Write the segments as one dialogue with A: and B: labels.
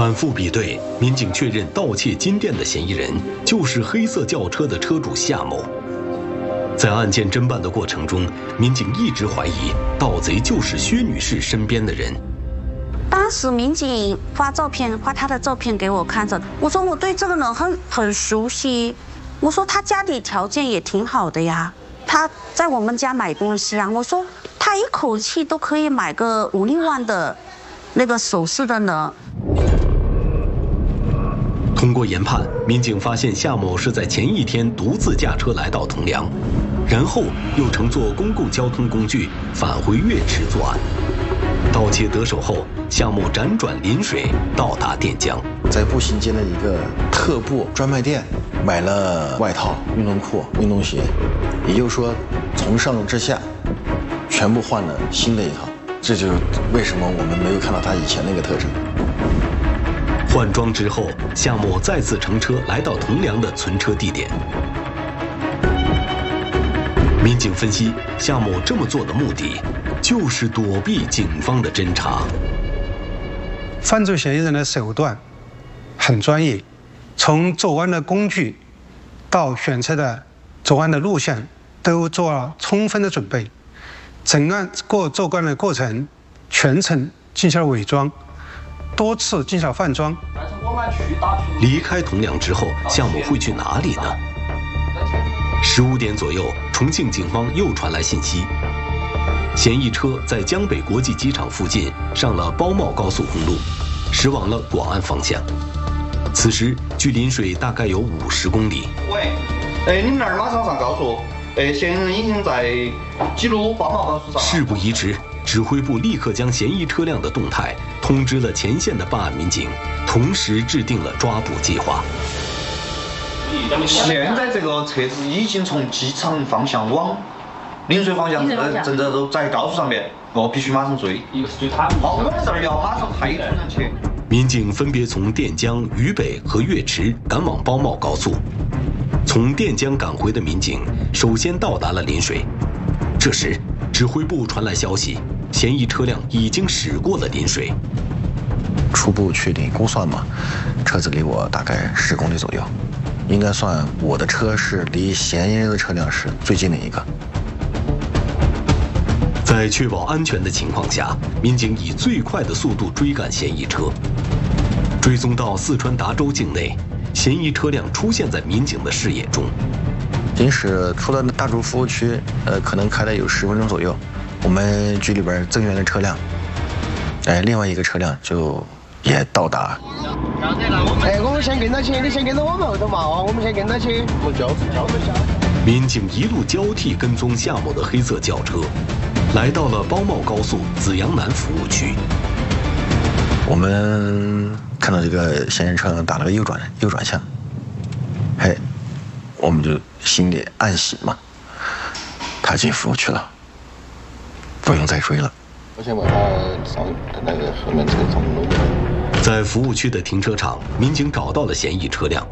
A: 反复比对，民警确认盗窃金店的嫌疑人就是黑色轿车的车主夏某。在案件侦办的过程中，民警一直怀疑盗贼就是薛女士身边的人。
B: 当时民警发他的照片给我看着，我说我对这个人很熟悉，我说他家里条件也挺好的呀，他在我们家买东西啊，我说他一口气都可以买个5、6万的那个首饰的呢。
A: 通过研判，民警发现夏某是在前一天独自驾车来到铜梁，然后又乘坐公共交通工具返回岳池作案。盗窃得手后，夏某辗转临水，到达垫江，
C: 在步行街的一个特步专卖店买了外套、运动裤、运动鞋，也就是说，从上至下全部换了新的一套。这就是为什么我们没有看到他以前那个特征。
A: 换装之后，夏某再次乘车来到铜梁的存车地点。民警分析，夏某这么做的目的，就是躲避警方的侦查。
D: 犯罪嫌疑人的手段很专业，从作案的工具到选择的作案的路线，都做了充分的准备。整个作案的过程全程进行了伪装，多次进行换装。
A: 离开铜梁之后，夏某会去哪里呢？15点左右，重庆警方又传来信息，嫌疑车在江北国际机场附近上了包茂高速公路，驶往了广安方向。此时距临水大概有50公里。
E: 喂，你们那儿马上上高速。嫌疑人已经在几路包茂高速上。
A: 事不宜迟，指挥部立刻将嫌疑车辆的动态通知了前线的办案民警，同时制定了抓捕计划。
E: 现在这个车子已经从机场方向往临水方向，正在都在高速上面，我必须马上追。好，我们这儿要马上开出去。
A: 民警分别从垫江、渝北和岳池赶往包茂高速。从垫江赶回的民警首先到达了临水，这时指挥部传来消息，嫌疑车辆已经驶过了临水。
C: 初步确定估算嘛，车子离我大概10公里左右，应该算我的车是离嫌疑人的车辆是最近的一个。
A: 在确保安全的情况下，民警以最快的速度追赶嫌疑车，追踪到四川达州境内。嫌疑车辆出现在民警的视野中。
C: 行驶出了大竹服务区，可能开了有10分钟左右，我们局里边增援的车辆，另外一个车辆就也到达。
F: 我们先跟到起，你先跟到我们后头嘛，我们先跟到起。
A: 民警一路交替跟踪夏某的黑色轿车，来到了包茂高速紫阳南服务区。
C: 我们看到这个嫌疑车打了个右转向，我们就心里暗喜嘛，他进服务区了，不用再追了。
G: 我先把他上那个后面车从路边。
A: 在服务区的停车场，民警找到了嫌疑车辆，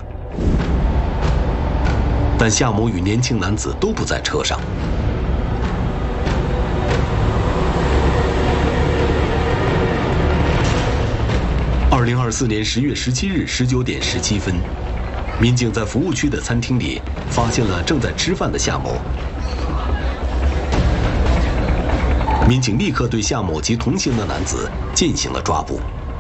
A: 但夏某与年轻男子都不在车上。2024年10月17日19点17分，民警在服务区的餐厅里发现了正在吃饭的夏某。民警立刻对夏某及同行的男子进行了抓捕。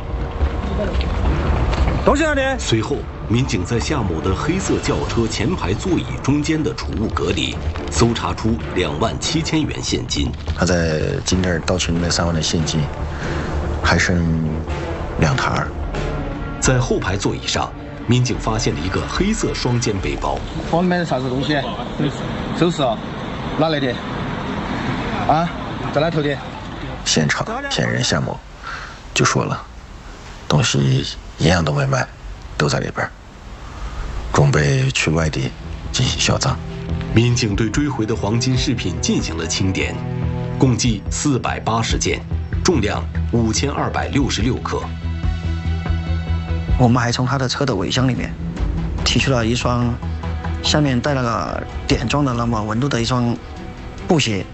D: 东西哪里？
A: 随后，民警在夏某的黑色轿车前排座椅中间的储物格里搜查出27000元现金。
C: 他在金店盗取那3万的现金，还剩2台。
A: 在后排座椅上，民警发现了一个黑色双肩背包。
F: 包里面是啥子东西？首饰啊，哪来的？啊，在哪偷的？
C: 现场嫌疑人夏某就说了，东西一样都没卖，都在里边，准备去外地进行销赃。
A: 民警对追回的黄金饰品进行了清点，共计480件，重量5266克。
H: 我们还从他的车的尾箱里面提取了一双下面带了个点状的那么纹路的一双布鞋，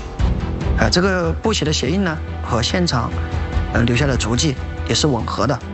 H: 这个布鞋的鞋印呢和现场留下的足迹也是吻合的。